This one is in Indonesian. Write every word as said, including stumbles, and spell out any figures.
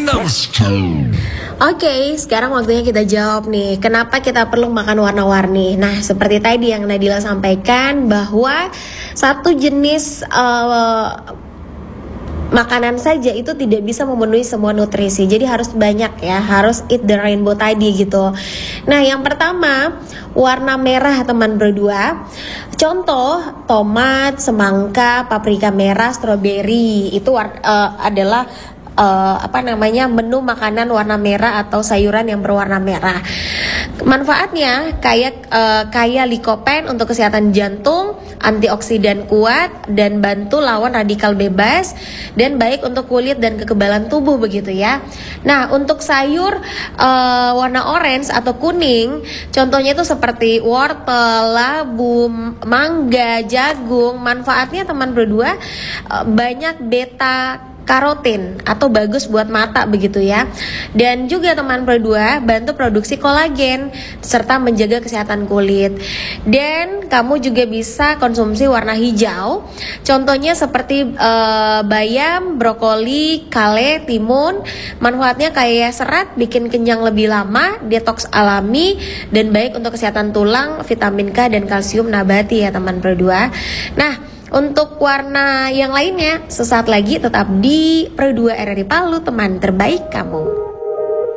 Oke, sekarang waktunya kita jawab nih, kenapa kita perlu makan warna-warni. Nah, seperti tadi yang Nadila sampaikan bahwa satu jenis uh, makanan saja itu tidak bisa memenuhi semua nutrisi. Jadi harus banyak ya, harus eat the rainbow tadi gitu. Nah, yang pertama, warna merah teman berdua. Contoh, tomat, semangka, paprika merah, stroberi. Itu uh, adalah Uh, apa namanya menu makanan warna merah atau sayuran yang berwarna merah. Manfaatnya kayak uh, kaya likopen untuk kesehatan jantung, antioksidan kuat dan bantu lawan radikal bebas, dan baik untuk kulit dan kekebalan tubuh begitu ya. Nah, untuk sayur uh, warna orange atau kuning, contohnya itu seperti wortel, labu, mangga, jagung. Manfaatnya teman berdua uh, banyak beta karotin atau bagus buat mata begitu ya. Dan juga teman berdua bantu produksi kolagen serta menjaga kesehatan kulit. Dan kamu juga bisa konsumsi warna hijau. Contohnya seperti uh, bayam, brokoli, kale, timun. Manfaatnya kayak serat, bikin kenyang lebih lama, detoks alami, dan baik untuk kesehatan tulang, vitamin K dan kalsium nabati ya teman berdua. Nah, untuk warna yang lainnya sesaat lagi tetap di Pro dua R R I Palu, teman terbaik kamu.